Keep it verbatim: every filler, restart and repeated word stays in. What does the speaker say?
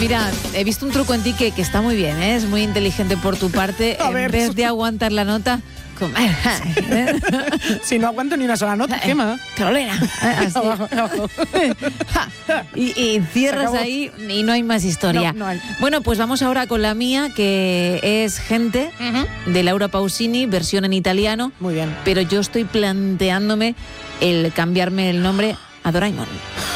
Mira, he visto un truco en ti que, que está muy bien, ¿eh? Es muy inteligente por tu parte. A en ver. vez de aguantar la nota, comer. Si no aguanto ni una sola nota, Gemma. Carolina. Así. Abajo, abajo. y, y cierras Se acabó. ahí y no hay más historia. No, no hay. Bueno, pues vamos ahora con la mía, que es Gente, Ujú. de Laura Pausini, versión en italiano. Muy bien. Pero yo estoy planteándome el cambiarme el nombre a Doraemon.